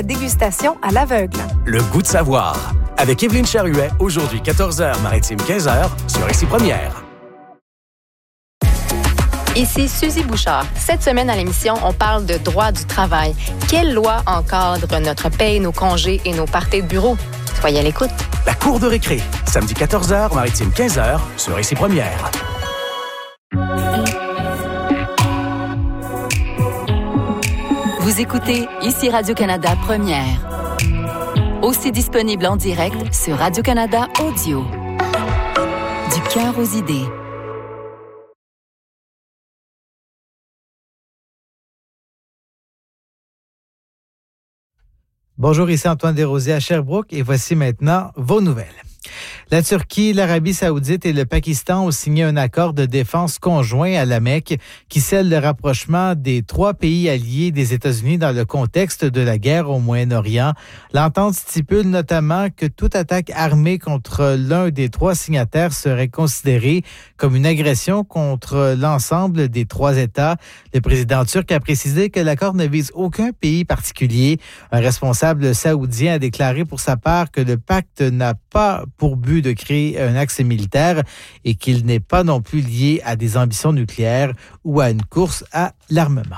Dégustation à l'aveugle. Le goût de savoir. Avec Évelyne Charuet, aujourd'hui 14h, Maritime 15h, sur Ici Première. Ici Suzy Bouchard. Cette semaine à l'émission, on parle de droit du travail. Quelle loi encadre notre paye, nos congés et nos parties de bureau? Soyez à l'écoute. La cour de récré, samedi 14h, Maritime 15h, sur Ici Première. Vous écoutez Ici Radio-Canada Première. Aussi disponible en direct sur Radio-Canada Audio. Du cœur aux idées. Bonjour, ici Antoine Desrosiers à Sherbrooke et voici maintenant vos nouvelles. La Turquie, l'Arabie saoudite et le Pakistan ont signé un accord de défense conjoint à la Mecque qui scelle le rapprochement des trois pays alliés des États-Unis dans le contexte de la guerre au Moyen-Orient. L'entente stipule notamment que toute attaque armée contre l'un des trois signataires serait considérée comme une agression contre l'ensemble des trois États. Le président turc a précisé que l'accord ne vise aucun pays particulier. Un responsable saoudien a déclaré pour sa part que le pacte n'a pas pour but de créer un axe militaire et qu'il n'est pas non plus lié à des ambitions nucléaires ou à une course à l'armement.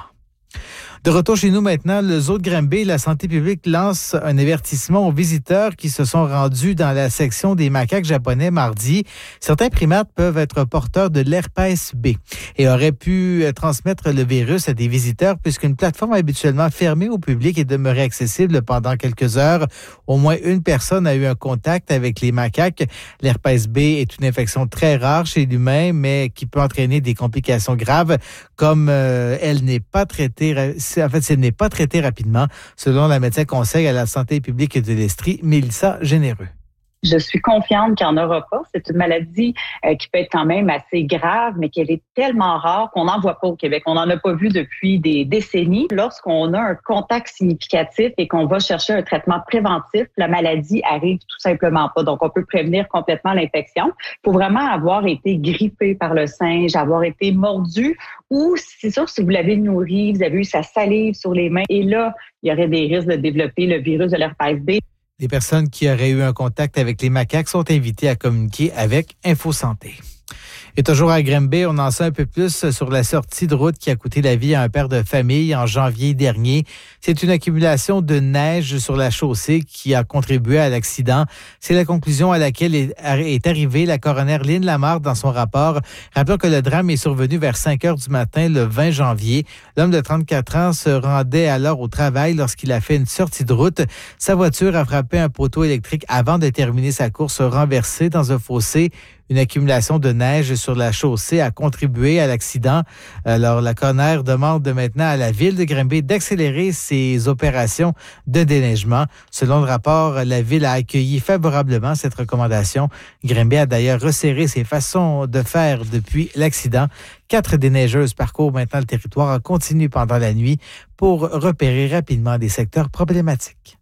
De retour chez nous maintenant, le zoo de Granby et la santé publique lance un avertissement aux visiteurs qui se sont rendus dans la section des macaques japonais mardi. Certains primates peuvent être porteurs de l'herpès B et auraient pu transmettre le virus à des visiteurs puisqu'une plateforme habituellement fermée au public est demeurée accessible pendant quelques heures. Au moins une personne a eu un contact avec les macaques. L'herpès B est une infection très rare chez l'humain, mais qui peut entraîner des complications graves comme elle n'est pas traitée. En fait, si elle n'est pas traitée rapidement, selon la médecin conseil à la santé publique de l'Estrie, Mélissa Généreux. Je suis confiante qu'il n'y en aura pas. C'est une maladie qui peut être quand même assez grave, mais qu'elle est tellement rare qu'on n'en voit pas au Québec. On n'en a pas vu depuis des décennies. Lorsqu'on a un contact significatif et qu'on va chercher un traitement préventif, la maladie arrive tout simplement pas. Donc, on peut prévenir complètement l'infection. Il faut vraiment avoir été grippé par le singe, avoir été mordu ou, c'est sûr, si vous l'avez nourri, vous avez eu sa salive sur les mains et là, il y aurait des risques de développer le virus de l'herpès B. Les personnes qui auraient eu un contact avec les macaques sont invitées à communiquer avec InfoSanté. Et toujours à Granby, on en sait un peu plus sur la sortie de route qui a coûté la vie à un père de famille en janvier dernier. C'est une accumulation de neige sur la chaussée qui a contribué à l'accident. C'est la conclusion à laquelle est arrivée la coroner Lynn Lamarre dans son rapport. Rappelons que le drame est survenu vers 5 heures du matin le 20 janvier. L'homme de 34 ans se rendait alors au travail lorsqu'il a fait une sortie de route. Sa voiture a frappé un poteau électrique avant de terminer sa course renversée dans un fossé. Une accumulation de neige sur la chaussée a contribué à l'accident. Alors, la coroner demande maintenant à la ville de Granby d'accélérer ses opérations de déneigement. Selon le rapport, la ville a accueilli favorablement cette recommandation. Granby a d'ailleurs resserré ses façons de faire depuis l'accident. 4 déneigeuses parcourent maintenant le territoire en continu pendant la nuit pour repérer rapidement des secteurs problématiques.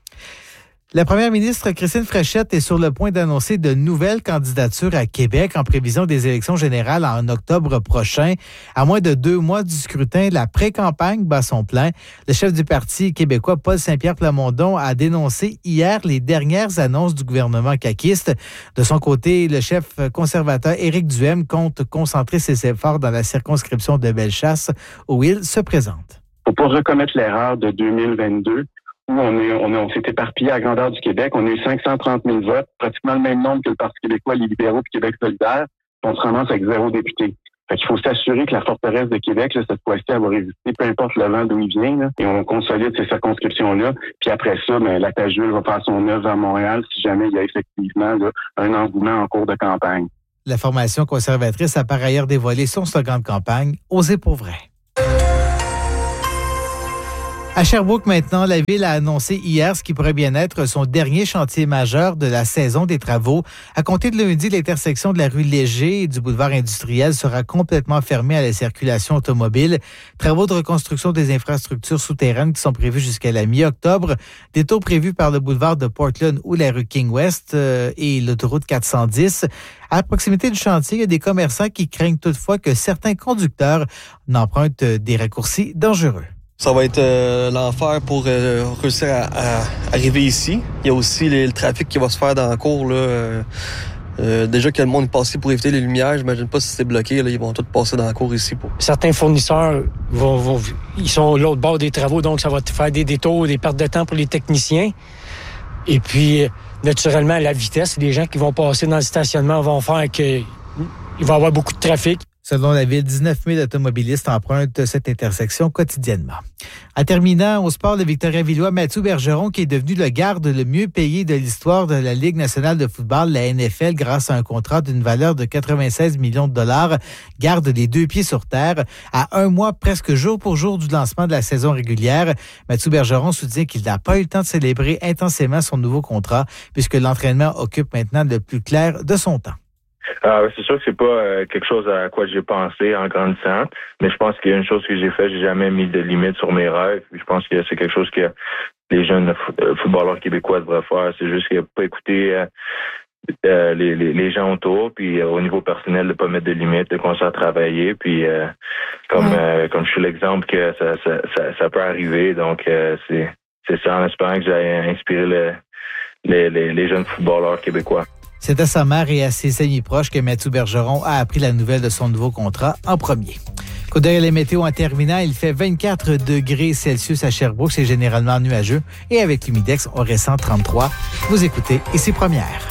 La première ministre Christine Fréchette est sur le point d'annoncer de nouvelles candidatures à Québec en prévision des élections générales en octobre prochain. À moins de 2 mois du scrutin, la pré-campagne bat son plein. Le chef du Parti québécois, Paul Saint-Pierre Plamondon, a dénoncé hier les dernières annonces du gouvernement caquiste. De son côté, le chef conservateur Éric Duhaime compte concentrer ses efforts dans la circonscription de Bellechasse où il se présente. Il ne faut pas recommettre l'erreur de 2022. Où on s'est éparpillé à la grandeur du Québec. On a eu 530 000 votes, pratiquement le même nombre que le Parti québécois, les libéraux et Québec solidaire. On se ramasse avec 0 député. Fait qu'il faut s'assurer que la forteresse de Québec, là, cette fois-ci, elle va résister, peu importe le vent d'où il vient, là, et on consolide ces circonscriptions-là. Puis après ça, la Tajule va faire son œuvre à Montréal si jamais il y a effectivement là, un engouement en cours de campagne. La formation conservatrice a par ailleurs dévoilé son slogan de campagne « Oser pour vrai ». À Sherbrooke, maintenant, la Ville a annoncé hier ce qui pourrait bien être son dernier chantier majeur de la saison des travaux. À compter de lundi, l'intersection de la rue Léger et du boulevard industriel sera complètement fermée à la circulation automobile. Travaux de reconstruction des infrastructures souterraines qui sont prévus jusqu'à la mi-octobre. Détours prévus par le boulevard de Portland ou la rue King West et l'autoroute 410. À proximité du chantier, il y a des commerçants qui craignent toutefois que certains conducteurs n'empruntent des raccourcis dangereux. Ça va être l'enfer pour réussir à arriver ici. Il y a aussi le trafic qui va se faire dans la cour, là. Déjà que le monde est passé pour éviter les lumières, j'imagine pas si c'est bloqué, là, ils vont tous passer dans la cour ici. Certains fournisseurs ils sont l'autre bord des travaux, donc ça va faire des détours, des pertes de temps pour les techniciens. Et puis, naturellement, la vitesse, les gens qui vont passer dans le stationnement vont faire qu'il va y avoir beaucoup de trafic. Selon la ville, 19 000 automobilistes empruntent cette intersection quotidiennement. En terminant, au sport, le Victorien-Villois Mathieu Bergeron, qui est devenu le garde le mieux payé de l'histoire de la Ligue nationale de football, la NFL, grâce à un contrat d'une valeur de 96 millions de dollars, garde les 2 pieds sur terre. À 1 mois, presque jour pour jour du lancement de la saison régulière, Mathieu Bergeron soutient qu'il n'a pas eu le temps de célébrer intensément son nouveau contrat, puisque l'entraînement occupe maintenant le plus clair de son temps. C'est sûr que c'est pas quelque chose à quoi j'ai pensé en grandissant, mais je pense qu'il y a une chose que j'ai fait, j'ai jamais mis de limite sur mes rêves. Je pense que c'est quelque chose que les jeunes footballeurs québécois devraient faire. C'est juste qu'il n'y a pas écouter les gens autour, puis au niveau personnel, de pas mettre de limites, de continuer à travailler, puis comme je suis l'exemple que ça peut arriver, donc c'est ça, en espérant que j'ai inspiré les jeunes footballeurs québécois. C'est à sa mère et à ses amis proches que Mathieu Bergeron a appris la nouvelle de son nouveau contrat en premier. Coup d'œil à la météo en terminant, il fait 24 degrés Celsius à Sherbrooke, c'est généralement nuageux. Et avec l'humidex, on ressent 33. Vous écoutez Ici Première.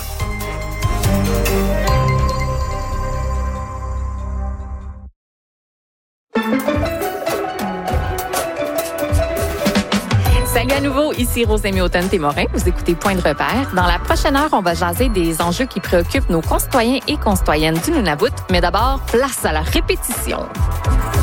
Salut à nouveau, ici Rosemée Automne-Témorin. Vous écoutez Point de repère. Dans la prochaine heure, on va jaser des enjeux qui préoccupent nos concitoyens et concitoyennes du Nunavut. Mais d'abord, place à la répétition.